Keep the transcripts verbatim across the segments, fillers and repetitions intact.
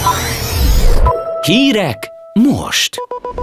Hírek most!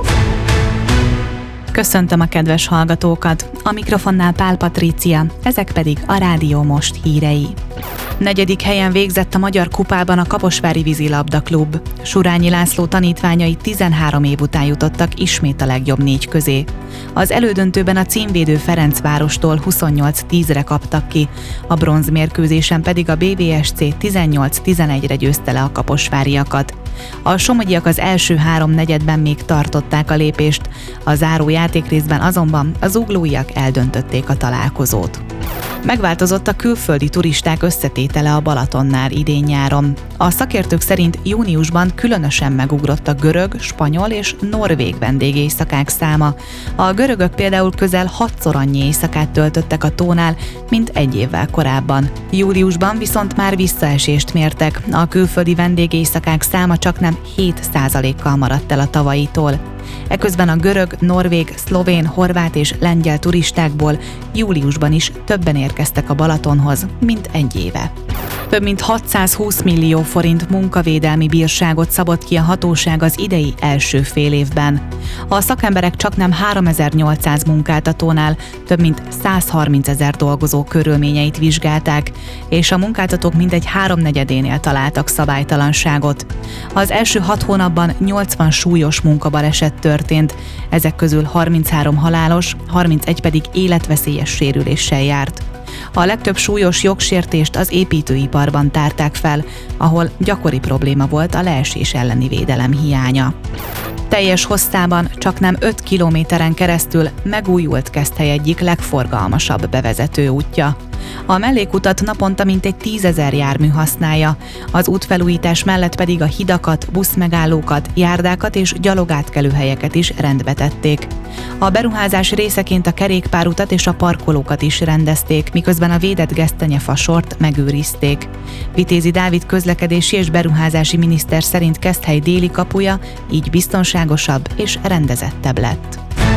Köszöntöm a kedves hallgatókat! A mikrofonnál Pál Patrícia, ezek pedig a Rádió Most hírei. Negyedik helyen végzett a Magyar Kupában a Kaposvári Vízilabda Klub. Surányi László tanítványai tizenhárom év után jutottak ismét a legjobb négy közé. Az elődöntőben a címvédő Ferencvárostól huszonnyolc tízre kaptak ki, a bronzmérkőzésen pedig a bé vé es cé tizennyolc tizenegyre győzte le a kaposváriakat. A somogyiak az első három negyedben még tartották a lépést, a záró játékrészben azonban az zuglóiak eldöntötték a találkozót. Megváltozott a külföldi turisták összetétele a Balatonnál idén-nyáron. A szakértők szerint júniusban különösen megugrott a görög, spanyol és norvég vendégéjszakák száma. A görögök például közel hatszor annyi éjszakát töltöttek a tónál, mint egy évvel korábban. Júliusban viszont már visszaesést mértek, a külföldi vendégéjszakák száma csaknem hét százalékkal maradt el a tavalyitól. Eközben a görög, norvég, szlovén, horvát és lengyel turistákból júliusban is többen érkeztek a Balatonhoz, mint egy éve. Több mint hatszázhúsz millió forint munkavédelmi bírságot szabott ki a hatóság az idei első fél évben. A szakemberek csaknem háromezer-nyolcszáz munkáltatónál több mint százharmincezer dolgozó körülményeit vizsgálták, és a munkáltatók mindegy háromnegyedénél találtak szabálytalanságot. Az első hat hónapban nyolcvan súlyos munkabaleset történt, ezek közül harminchárom halálos, harmincegy pedig életveszélyes sérüléssel járt. A legtöbb súlyos jogsértést az építőiparban tárták fel, ahol gyakori probléma volt a leesés elleni védelem hiánya. Teljes hosszában csaknem öt kilométeren keresztül megújult Keszthely egyik legforgalmasabb bevezető útja. A mellékutat naponta mintegy tízezer jármű használja, az útfelújítás mellett pedig a hidakat, buszmegállókat, járdákat és gyalogátkelőhelyeket is rendbe tették. A beruházás részeként a kerékpárutat és a parkolókat is rendezték, miközben a védett gesztenyefasort megőrizték. Vitézi Dávid közlekedési és beruházási miniszter szerint Keszthely déli kapuja így biztonságosabb és rendezettebb lett.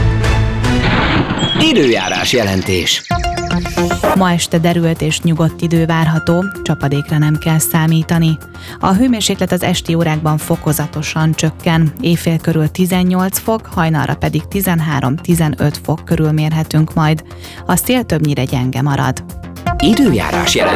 Időjárás jelentés. Ma este derült és nyugodt idő várható, csapadékra nem kell számítani. A hőmérséklet az esti órákban fokozatosan csökken, éjfél körül tizennyolc fok, hajnalra pedig tizenhárom-tizenöt fok körül mérhetünk majd. A szél többnyire gyenge marad. Időjárás jelentés.